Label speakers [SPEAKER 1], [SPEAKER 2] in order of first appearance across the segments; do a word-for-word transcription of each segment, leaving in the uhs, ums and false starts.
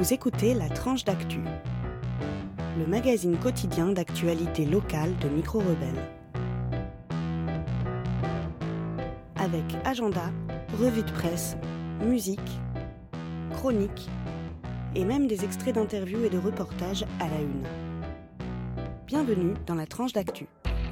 [SPEAKER 1] Vous écoutez La Tranche d'Actu, le magazine quotidien d'actualité locale de Micro Rebelle. Avec agenda, revue de presse, musique, chroniques et même des extraits d'interviews et de reportages à la une. Bienvenue dans La Tranche d'Actu.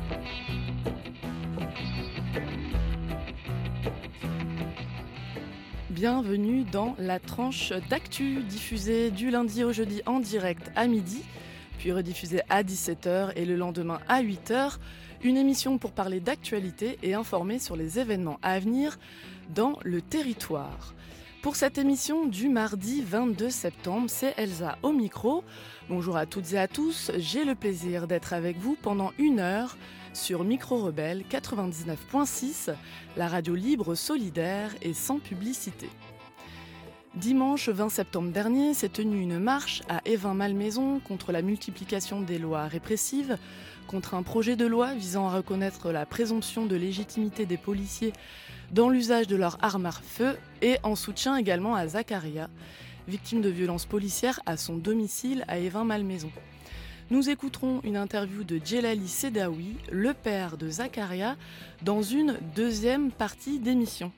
[SPEAKER 2] Bienvenue dans La Tranche d'Actu, diffusée du lundi au jeudi en direct à midi, puis rediffusée à dix-sept heures et le lendemain à huit heures. Une émission pour parler d'actualité et informer sur les événements à venir dans le territoire. Pour cette émission du mardi vingt-deux septembre, c'est Elsa au micro. Bonjour à toutes et à tous, j'ai le plaisir d'être avec vous pendant une heure sur Micro Rebelle quatre-vingt-dix-neuf virgule six, la radio libre, solidaire et sans publicité. Dimanche vingt septembre dernier s'est tenue une marche à Évin-Malmaison contre la multiplication des lois répressives, contre un projet de loi visant à reconnaître la présomption de légitimité des policiers dans l'usage de leurs armes à feu et en soutien également à Zakaria, victime de violences policières à son domicile à Évin-Malmaison. Nous écouterons une interview de Djelali Sedaoui, le père de Zakaria, dans une deuxième partie d'émission.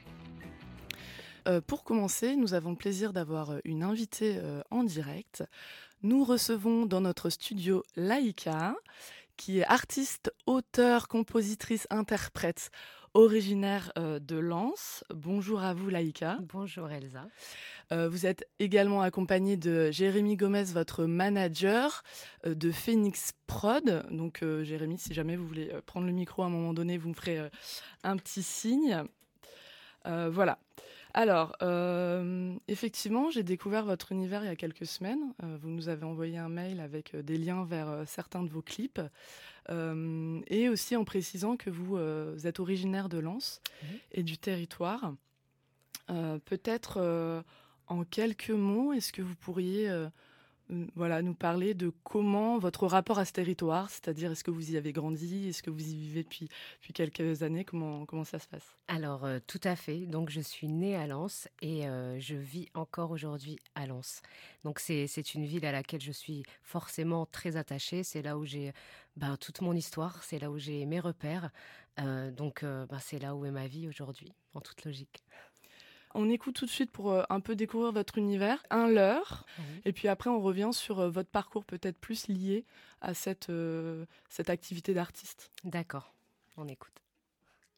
[SPEAKER 2] Euh, pour commencer, nous avons le plaisir d'avoir une invitée euh, en direct. Nous recevons dans notre studio Laïka, qui est artiste, auteure, compositrice, interprète, originaire euh, de Lens. Bonjour à vous Laïka.
[SPEAKER 3] Bonjour Elsa.
[SPEAKER 2] Euh, vous êtes également accompagnée de Jérémy Gomez, votre manager euh, de Phoenix Prod. Donc euh, Jérémy, si jamais vous voulez prendre le micro à un moment donné, vous me ferez euh, un petit signe. Euh, voilà. Alors, euh, effectivement, j'ai découvert votre univers il y a quelques semaines. Euh, vous nous avez envoyé un mail avec euh, des liens vers euh, certains de vos clips. Euh, et aussi en précisant que vous, euh, vous êtes originaire de Lens mmh. et du territoire. Euh, peut-être, euh, en quelques mots, est-ce que vous pourriez euh, voilà, nous parler de comment votre rapport à ce territoire, c'est-à-dire est-ce que vous y avez grandi, est-ce que vous y vivez depuis, depuis quelques années, comment, comment ça se passe ?
[SPEAKER 3] Alors, euh, tout à fait. Donc, je suis née à Lens et euh, je vis encore aujourd'hui à Lens. Donc, c'est, c'est une ville à laquelle je suis forcément très attachée. C'est là où j'ai ben, toute mon histoire, c'est là où j'ai mes repères. Euh, donc, euh, ben, c'est là où est ma vie aujourd'hui, en toute logique.
[SPEAKER 2] On écoute tout de suite pour euh, un peu découvrir votre univers, un leurre, oui. Et puis après on revient sur euh, votre parcours peut-être plus lié à cette, euh, cette activité d'artiste.
[SPEAKER 3] D'accord, on écoute.